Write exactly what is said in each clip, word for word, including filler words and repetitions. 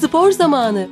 Spor zamanı.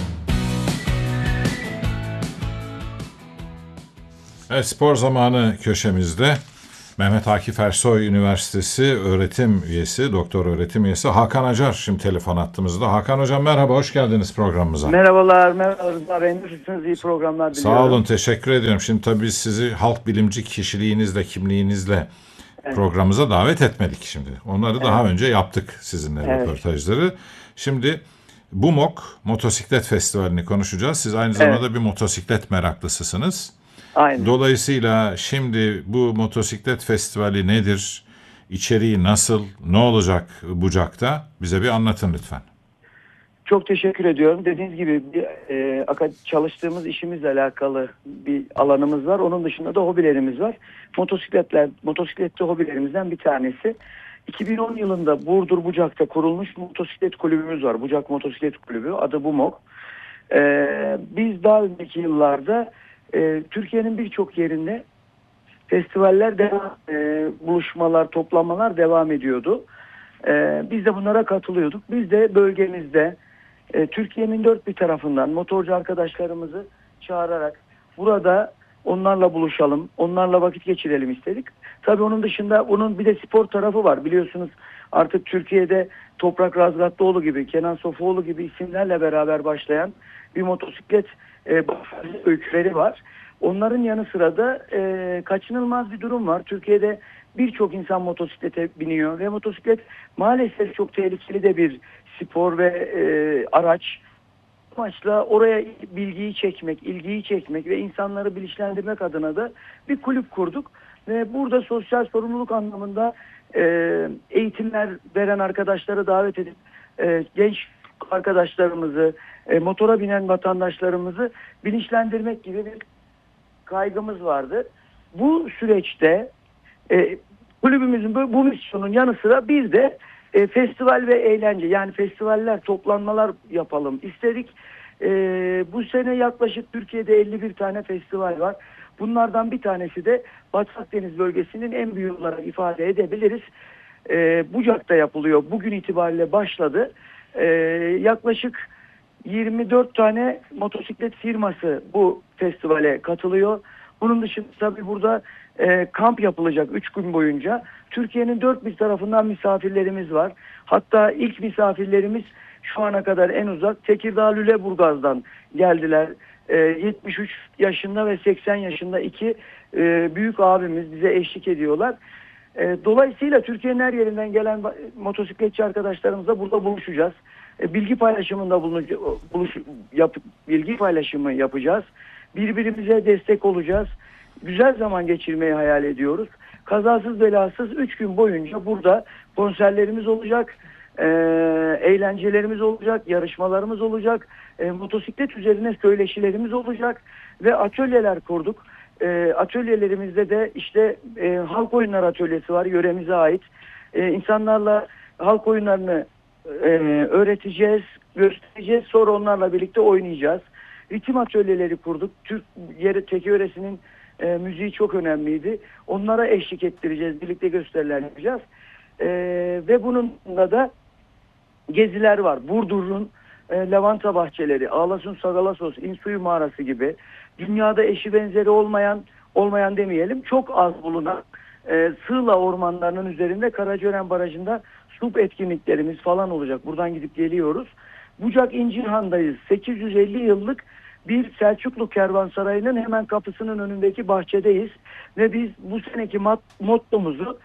Evet, spor zamanı köşemizde Mehmet Akif Ersoy Üniversitesi öğretim üyesi, doktor öğretim üyesi Hakan Acar şimdi telefon attığımızda. Hakan Hocam merhaba, hoş geldiniz programımıza. Merhabalar, merhabalar. Ben nasılsınız? İyi programlar diliyorum. Sağ olun, teşekkür ediyorum. Şimdi tabii biz sizi halk bilimci kişiliğinizle, kimliğinizle evet. programımıza davet etmedik şimdi. Onları evet. daha önce yaptık sizinle evet. röportajları. Şimdi B U M O K Motosiklet Festivali'ni konuşacağız. Siz aynı zamanda evet. bir motosiklet meraklısısınız. Aynen. Dolayısıyla şimdi bu motosiklet festivali nedir? İçeriği nasıl? Ne olacak Bucak'ta? Bize bir anlatın lütfen. Çok teşekkür ediyorum. Dediğiniz gibi bir, e, çalıştığımız işimizle alakalı bir alanımız var. Onun dışında da hobilerimiz var. Motosikletler, motosikletli hobilerimizden bir tanesi. iki bin on yılında Burdur Bucak'ta kurulmuş motosiklet kulübümüz var. Bucak Motosiklet Kulübü, adı B U M O K. E, biz daha önceki yıllarda e, Türkiye'nin birçok yerinde festivaller devam, e, buluşmalar, toplanmalar devam ediyordu. E, biz de bunlara katılıyorduk. Biz de bölgemizde e, Türkiye'nin dört bir tarafından motorcu arkadaşlarımızı çağırarak burada onlarla buluşalım, onlarla vakit geçirelim istedik. Tabii onun dışında bunun bir de spor tarafı var. Biliyorsunuz artık Türkiye'de Toprak Razgatlıoğlu gibi, Kenan Sofuoğlu gibi isimlerle beraber başlayan bir motosiklet e, öyküleri var. Onların yanı sıra da e, kaçınılmaz bir durum var. Türkiye'de birçok insan motosiklete biniyor ve motosiklet maalesef çok tehlikeli de bir spor ve e, araç. Amaçla oraya bilgiyi çekmek, ilgiyi çekmek ve insanları bilinçlendirmek adına da bir kulüp kurduk. Ve burada sosyal sorumluluk anlamında e, eğitimler veren arkadaşları davet edip e, genç arkadaşlarımızı, e, motora binen vatandaşlarımızı bilinçlendirmek gibi bir kaygımız vardı. Bu süreçte e, kulübümüzün bu, bu misyonun yanı sıra bir de e, festival ve eğlence, yani festivaller, toplanmalar yapalım istedik. E, bu sene yaklaşık Türkiye'de elli bir tane festival var. Bunlardan bir tanesi de Batı Akdeniz bölgesinin en büyük olarak ifade edebiliriz. E, Bucak'ta yapılıyor. Bugün itibariyle başladı. E, yaklaşık yirmi dört tane motosiklet firması bu festivale katılıyor. Bunun dışında tabii burada e, kamp yapılacak üç gün boyunca. Türkiye'nin dört bir tarafından misafirlerimiz var. Hatta ilk misafirlerimiz şu ana kadar en uzak Tekirdağ Lüleburgaz'dan geldiler. E, yetmiş üç yaşında ve seksen yaşında iki e, büyük abimiz bize eşlik ediyorlar. E, dolayısıyla Türkiye'nin her yerinden gelen motosikletçi arkadaşlarımızla burada buluşacağız. E, bilgi paylaşımında buluş, yap, bilgi paylaşımı yapacağız. Birbirimize destek olacağız. Güzel zaman geçirmeyi hayal ediyoruz. Kazasız belasız üç gün boyunca burada konserlerimiz olacak, e, eğlencelerimiz olacak, yarışmalarımız olacak, e, motosiklet üzerine söyleşilerimiz olacak ve atölyeler kurduk. E, atölyelerimizde de işte e, halk oyunları atölyesi var, yöremize ait. E, insanlarla halk oyunlarını e, öğreteceğiz, göstereceğiz, sonra onlarla birlikte oynayacağız. Ritim atölyeleri kurduk. Türk yeri Teke yöresinin e, müziği çok önemliydi. Onlara eşlik ettireceğiz, birlikte gösteriler yapacağız. E, ve bununla da geziler var. Burdur'un e, lavanta bahçeleri, Ağlasun Sagalassos, İnsuyu mağarası gibi dünyada eşi benzeri olmayan, olmayan demeyelim, çok az bulunan e, Sığla ormanlarının üzerinde Karacaören Barajı'nda sup etkinliklerimiz falan olacak. Buradan gidip geliyoruz. Bucak İncirhan'dayız. sekiz yüz elli yıllık bir Selçuklu Kervansarayı'nın hemen kapısının önündeki bahçedeyiz. Ve biz bu seneki mottomuzu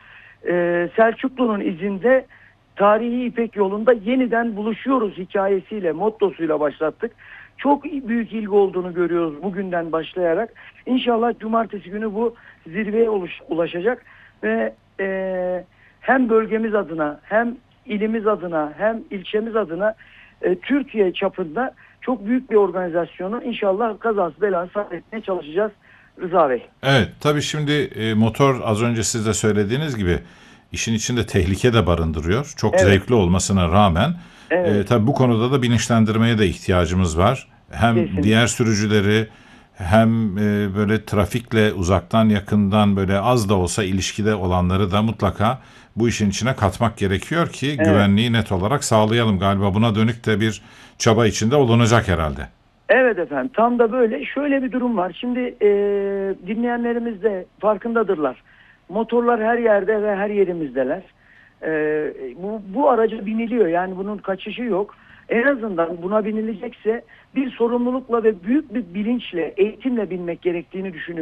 e, Selçuklu'nun izinde tarihi İpek yolunda yeniden buluşuyoruz hikayesiyle, mottosuyla başlattık. Çok büyük ilgi olduğunu görüyoruz bugünden başlayarak. İnşallah cumartesi günü bu zirveye ulaşacak ve e, hem bölgemiz adına, hem ilimiz adına, hem ilçemiz adına e, Türkiye çapında çok büyük bir organizasyonu inşallah kazası belası etmeye çalışacağız Rıza Bey. Evet, tabii şimdi e, motor az önce siz de söylediğiniz gibi işin içinde tehlike de barındırıyor. Çok evet. zevkli olmasına rağmen evet. e, tabii bu konuda da bilinçlendirmeye de ihtiyacımız var. Hem Kesinlikle. diğer sürücüleri hem e, böyle trafikle uzaktan yakından böyle az da olsa ilişkide olanları da mutlaka bu işin içine katmak gerekiyor ki Evet. güvenliği net olarak sağlayalım. Galiba buna dönük de bir çaba içinde olunacak herhalde. Evet efendim, tam da böyle. Şöyle bir durum var. Şimdi e, dinleyenlerimiz de farkındadırlar. Motorlar her yerde ve her yerimizdeler. E, bu, bu araca biniliyor. Yani bunun kaçışı yok. En azından buna binilecekse bir sorumlulukla ve büyük bir bilinçle, eğitimle binmek gerektiğini düşünüyorum.